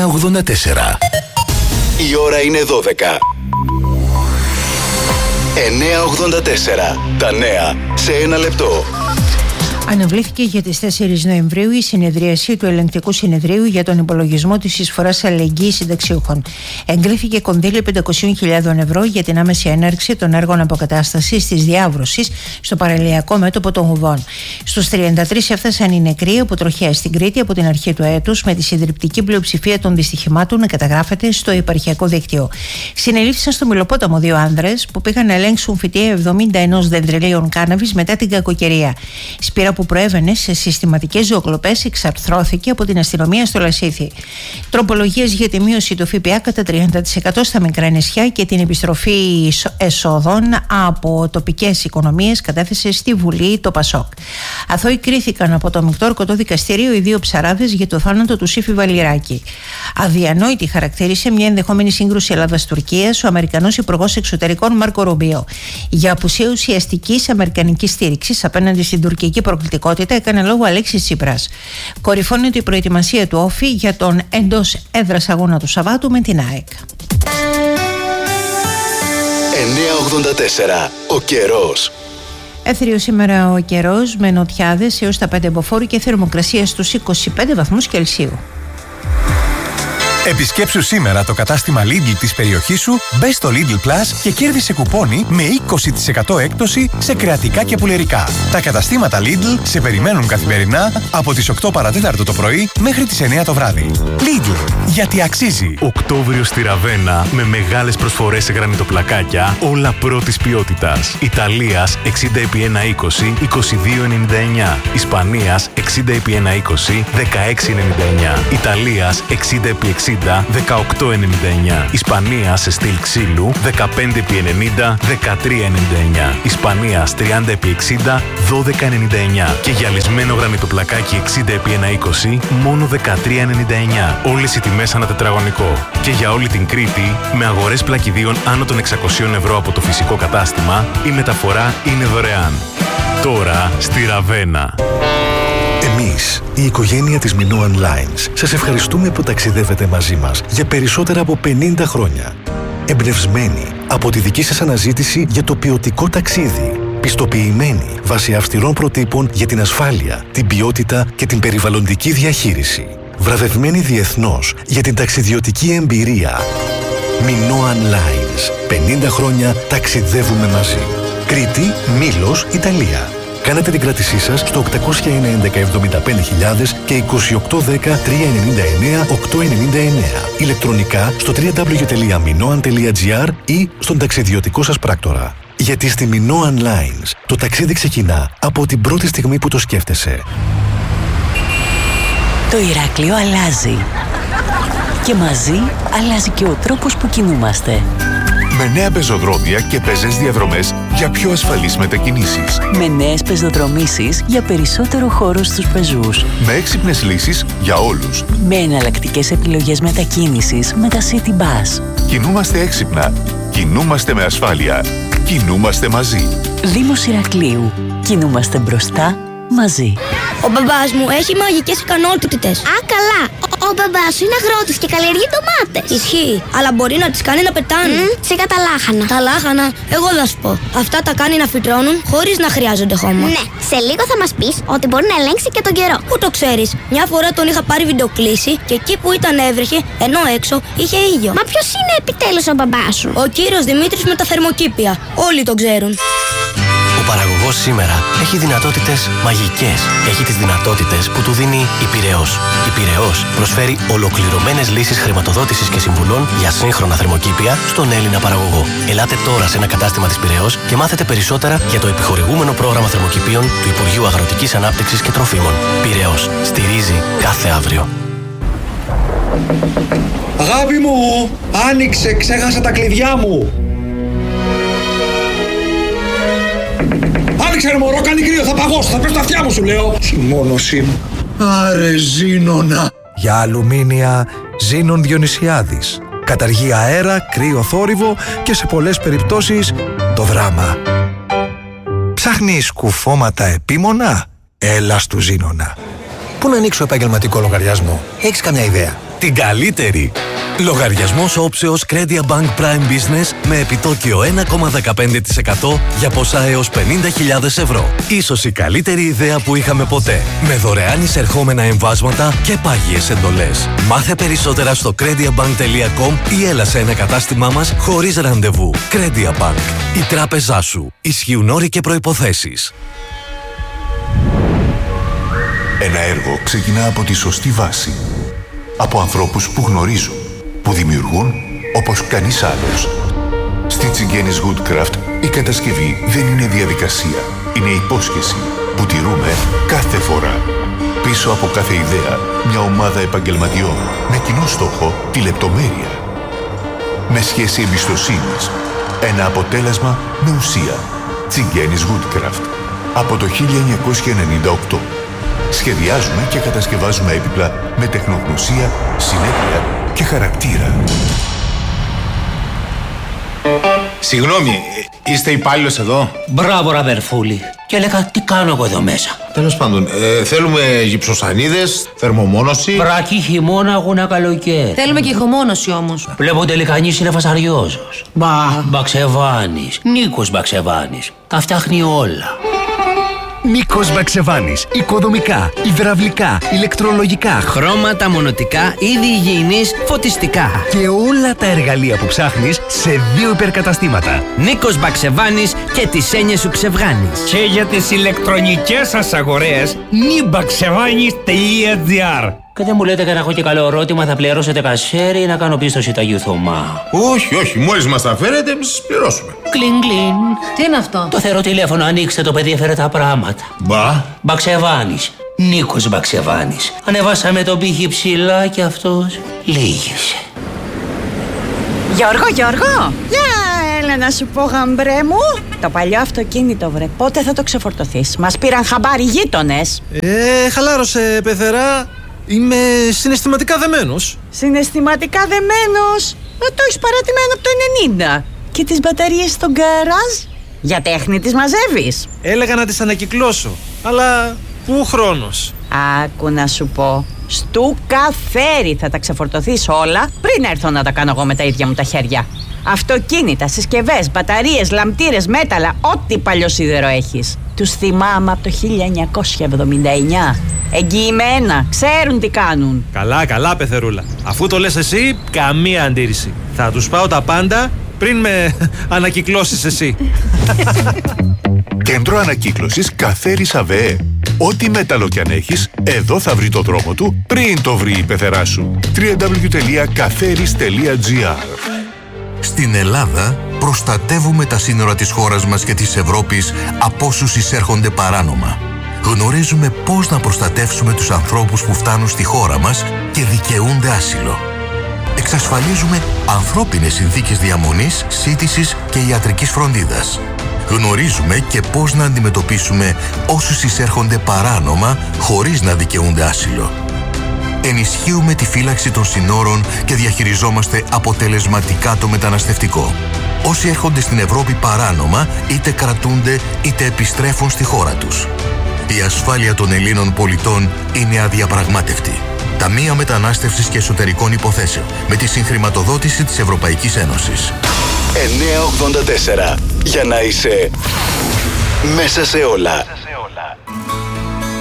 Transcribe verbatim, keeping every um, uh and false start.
εννιά ογδόντα τέσσερα. Η ώρα είναι δώδεκα. εννιά ογδόντα τέσσερα. Τα νέα σε ένα λεπτό. Αναβλήθηκε για τις τέσσερις Νοεμβρίου η συνεδρίαση του Ελεγκτικού Συνεδρίου για τον υπολογισμό της εισφοράς αλληλεγγύης συνταξιούχων. Εγκρίθηκε κονδύλι πεντακόσιες χιλιάδες ευρώ για την άμεση έναρξη των έργων αποκατάστασης της διάβρωσης στο παραλιακό μέτωπο των Γουδών. Στους τριάντα τρεις έφτασαν οι νεκροί από τροχέα στην Κρήτη από την αρχή του έτους, με τη συντριπτική πλειοψηφία των δυστυχημάτων να καταγράφεται στο επαρχιακό δίκτυο. Συνελήφθησαν στο Μηλοπόταμο δύο άνδρες που πήγαν να ελέγξουν φυτεία εβδομήντα ένα δεντρελίων κάναβης μετά την κακοκαιρία. Σπήρα που προέβαινε σε συστηματικές ζωοκλοπές εξαρθρώθηκε από την αστυνομία στο Λασίθι. Τροπολογίες για τη μείωση του ΦΠΑ κατά τριάντα τοις εκατό στα μικρά νησιά και την επιστροφή εσόδων από τοπικές οικονομίες κατέθεσε στη Βουλή το Πασόκ. Αθώοι κρίθηκαν από το Μεικτό Ορκωτό Δικαστήριο οι δύο ψαράδες για το θάνατο του Σύφη Βαλιράκη. Αδιανόητη χαρακτήρισε μια ενδεχόμενη σύγκρουση Ελλάδας-Τουρκίας ο Αμερικανός Υπουργός Εξωτερικών Μάρκο Ρουμπίο. Για απουσία ουσιαστικής αμερικανικής στήριξης απέναντι στην τουρκική προκλητικότητα έκανε λόγο Αλέξης Τσίπρας. Κορυφώνεται η προετοιμασία του Όφη για τον εντός έδρας αγώνα του Σαββάτου με την ΑΕΚ. εννιά ογδόντα τέσσερα. Ο καιρός. Έθριο σήμερα ο καιρός με νοτιάδες έως τα πέντε μποφόρ και θερμοκρασία στους είκοσι πέντε βαθμούς Κελσίου. Επισκέψου σήμερα το κατάστημα Lidl της περιοχής σου, μπε στο Lidl Plus και κέρδισε κουπόνι με είκοσι τοις εκατό έκπτωση σε κρεατικά και πουλερικά. Τα καταστήματα Lidl σε περιμένουν καθημερινά από τις οκτώ παρατέταρτο το πρωί μέχρι τις εννιά το βράδυ. Lidl, γιατί αξίζει. Οκτώβριο στη Ραβένα με μεγάλες προσφορές σε γρανιτοπλακάκια, όλα πρώτης ποιότητας. Ιταλίας εξήντα επί ένα είκοσι, είκοσι δύο ενενήντα εννιά. Ισπανίας εξήντα επί ένα είκοσι, δεκαέξι ενενήντα εννιά. Ιταλίας εξήντα επί εξήντα, δεκαοκτώ ενενήντα εννιά. Ισπανία σε στυλ ξύλου δεκαπέντε επί ενενήντα, δεκατρία ενενήντα εννιά. Ισπανίας τριάντα επί εξήντα, δώδεκα ενενήντα εννιά. Και γυαλισμένο γρανιτοπλακάκι εξήντα επί ένα είκοσι, μόνο δεκατρία ενενήντα εννιά. Όλες οι τιμές ανά τετραγωνικό. Και για όλη την Κρήτη, με αγορές πλακιδίων άνω των εξακοσίων ευρώ από το φυσικό κατάστημα, η μεταφορά είναι δωρεάν. Τώρα στη Ραβένα. Εμείς, η οικογένεια της Minoan Lines, σας ευχαριστούμε που ταξιδεύετε μαζί μας για περισσότερα από πενήντα χρόνια. Εμπνευσμένοι από τη δική σας αναζήτηση για το ποιοτικό ταξίδι. Πιστοποιημένοι βάσει αυστηρών προτύπων για την ασφάλεια, την ποιότητα και την περιβαλλοντική διαχείριση. Βραβευμένοι διεθνώς για την ταξιδιωτική εμπειρία. Minoan Lines. πενήντα χρόνια ταξιδεύουμε μαζί. Κρήτη, Μήλος, Ιταλία. Κάνετε την κράτησή σας στο οκτακόσια ενενήντα εβδομήντα πέντε χιλιάδες και είκοσι οκτώ δέκα τριακόσια ενενήντα εννέα οκτακόσια ενενήντα εννέα. Ηλεκτρονικά στο double-u double-u double-u τελεία minoan τελεία gr ή στον ταξιδιωτικό σας πράκτορα. Γιατί στη Minoan Lines το ταξίδι ξεκινά από την πρώτη στιγμή που το σκέφτεσαι. Το Ηράκλειο αλλάζει. Και μαζί αλλάζει και ο τρόπος που κινούμαστε. Με νέα πεζοδρόμια και πεζές διαδρομές για πιο ασφαλείς μετακινήσεις. Με νέες πεζοδρομήσεις για περισσότερο χώρο στους πεζούς. Με έξυπνες λύσεις για όλους. Με εναλλακτικές επιλογές μετακίνησης με τα City Bus. Κινούμαστε έξυπνα. Κινούμαστε με ασφάλεια. Κινούμαστε μαζί. Δήμος Ηρακλείου. Κινούμαστε μπροστά μαζί. Ο μπαμπάς μου έχει μαγικές ικανότητες. Α, καλά. Ο, ο μπαμπάς σου είναι αγρότης και καλλιεργεί ντομάτες. Ισχύει, αλλά μπορεί να τις κάνει να πετάνε. Mm, σιγά τα λάχανα. Τα λάχανα, εγώ θα σου πω. Αυτά τα κάνει να φυτρώνουν χωρίς να χρειάζονται χώμα. Ναι, σε λίγο θα μας πεις ότι μπορεί να ελέγξει και τον καιρό. Πού το ξέρεις? Μια φορά τον είχα πάρει βιντεοκλήση και εκεί που ήταν έβρεχε, ενώ έξω είχε ήλιο. Μα ποιος είναι επιτέλους ο μπαμπάς σου? Ο κύριος Δημήτρης με τα θερμοκήπια. Όλοι τον ξέρουν. Ο παραγωγός σήμερα έχει δυνατότητες μαγικές. Έχει τις δυνατότητες που του δίνει η Πειραιώς. Η Πειραιώς προσφέρει ολοκληρωμένες λύσεις χρηματοδότησης και συμβουλών για σύγχρονα θερμοκήπια στον Έλληνα παραγωγό. Ελάτε τώρα σε ένα κατάστημα της Πειραιώς και μάθετε περισσότερα για το επιχορηγούμενο πρόγραμμα θερμοκηπίων του Υπουργείου Αγροτικής Ανάπτυξης και Τροφίμων. Πειραιώς. Στηρίζει κάθε αύριο. Αγάπη μου, άνοιξε, ξέχασα τα κλειδιά μου. Άνοιξε ρε μωρό, κάνει κρύο, θα παγώσω, θα πέσω τα αυτιά μου σου λέω. Συμμόνωσή μου. Άρε Ζήνονα. Για αλουμίνια Ζήνων Διονυσιάδης. Καταργεί αέρα, κρύο θόρυβο και σε πολλές περιπτώσεις το δράμα. Ψάχνεις κουφώματα επίμονα? Έλα στου Ζήνονα. Πού να ανοίξω επαγγελματικό λογαριασμό? Έχεις καμιά ιδέα? την καλύτερη. Λογαριασμός όψεως Credia Bank Prime Business με επιτόκιο ένα κόμμα δεκαπέντε τοις εκατό για ποσά έως πενήντα χιλιάδες ευρώ. Ίσως η καλύτερη ιδέα που είχαμε ποτέ. Με δωρεάν εισερχόμενα εμβάσματα και πάγιες εντολές. Μάθε περισσότερα στο crediabank τελεία com ή έλα σε ένα κατάστημά μας χωρίς ραντεβού. Credia Bank. Η τράπεζά σου. Ισχύουν όροι και προϋποθέσεις. Ένα έργο ξεκινά από τη σωστή βάση. Από ανθρώπους που γνωρίζουν, που δημιουργούν όπως κανείς άλλος. Στη Τσιγκένης Woodcraft η κατασκευή δεν είναι διαδικασία. Είναι υπόσχεση που τηρούμε κάθε φορά. Πίσω από κάθε ιδέα, μια ομάδα επαγγελματιών με κοινό στόχο τη λεπτομέρεια. Με σχέση εμπιστοσύνης. Ένα αποτέλεσμα με ουσία. Τσιγκένης Woodcraft. Από το χίλια εννιακόσια ενενήντα οκτώ. Σχεδιάζουμε και κατασκευάζουμε έπιπλα με τεχνογνωσία, συνέπεια και χαρακτήρα. Συγγνώμη, είστε υπάλληλος εδώ? Μπράβο, Ραβερφούλη. Και έλεγα τι κάνω εγώ εδώ μέσα. Τέλος πάντων, ε, θέλουμε γυψοσανίδες, θερμομόνωση. Βρακή χειμώνα, αγώνα καλοκαίρι. Θέλουμε και ηχομόνωση όμως. Βλέπω τελικανής είναι φασαριόζος. Μπα. Μπαξεβάνης. Νίκος Μπαξεβάνης. Τα φτιάχνει όλα. Νίκος Μπαξεβάνης. Οικοδομικά, υδραυλικά, ηλεκτρολογικά, χρώματα, μονοτικά, είδη υγιεινής, φωτιστικά. Και όλα τα εργαλεία που ψάχνεις σε δύο υπερκαταστήματα. Νίκος Μπαξεβάνης και τις έννοιες σου ξεβγάνεις. Και για τις ηλεκτρονικές σας αγορές, νιμπαξεβάνης τελεία τζι άρ. Και δεν μου λέτε και να έχω και καλό ερώτημα, θα πληρώσετε κασέρι ή να κάνω πίστοση Ταγιού Θωμά? Όχι, όχι, μόλις μας τα φέρετε, εμείς σας πληρώσουμε. Κλιν, κλιν. Τι είναι αυτό? Το θερό τηλέφωνο, ανοίξτε, το παιδί έφερε τα πράγματα. Μπα. Μπαξεβάνης. Νίκος Μπαξεβάνης. Ανεβάσαμε τον πύχη ψηλά και αυτός λύγησε. Γιώργο, Γιώργο! Για έλα να σου πω, γαμπρέ μου. Το παλιό αυτοκίνητο, βρε, πότε θα το ξεφορτωθείς? Μας πήραν χαμπάρι γείτονες. Ε, χαλάρωσε, πεθερά. Είμαι συναισθηματικά δεμένος. Συναισθηματικά δεμένος? Ε, το έχεις παρατημένο από το ενενήντα. Και τις μπαταρίες στο γκαράζ? Για τέχνη τις μαζεύεις? Έλεγα να τις ανακυκλώσω, αλλά πού χρόνος? Άκου να σου πω. Στου καφέρι θα τα ξεφορτωθείς όλα πριν έρθω να τα κάνω εγώ με τα ίδια μου τα χέρια. Αυτοκίνητα, συσκευές, μπαταρίες, λαμπτήρες, μέταλλα, ό,τι παλιό σίδερο έχεις. Τους θυμάμαι από το χίλια εννιακόσια εβδομήντα εννιά. Εγγυημένα, ξέρουν τι κάνουν. Καλά, καλά, πεθερούλα. Αφού το λες εσύ, καμία αντίρρηση. Θα τους πάω τα πάντα πριν με ανακυκλώσεις εσύ. Κέντρο ανακύκλωσης Καφέρης ΑΒΕ. Ό,τι μέταλλο κι αν έχεις, εδώ θα βρει το δρόμο του πριν το βρει η πεθερά σου. double-u double-u double-u τελεία καφέρης τελεία τζι άρ. Στην Ελλάδα προστατεύουμε τα σύνορα της χώρας μας και της Ευρώπης από όσους εισέρχονται παράνομα. Γνωρίζουμε πώς να προστατεύσουμε τους ανθρώπους που φτάνουν στη χώρα μας και δικαιούνται άσυλο. Εξασφαλίζουμε ανθρώπινες συνθήκες διαμονής, σύντησης και ιατρικής φροντίδας. Γνωρίζουμε και πώς να αντιμετωπίσουμε όσους εισέρχονται παράνομα χωρίς να δικαιούνται άσυλο. Ενισχύουμε τη φύλαξη των συνόρων και διαχειριζόμαστε αποτελεσματικά το μεταναστευτικό. Όσοι έρχονται στην Ευρώπη παράνομα, είτε κρατούνται είτε επιστρέφουν στη χώρα τους. Η ασφάλεια των Ελλήνων πολιτών είναι αδιαπραγμάτευτη. Ταμεία Μετανάστευσης και Εσωτερικών Υποθέσεων, με τη συγχρηματοδότηση της Ευρωπαϊκής Ένωσης. εννιακόσια ογδόντα τέσσερα. Για να είσαι μέσα σε όλα.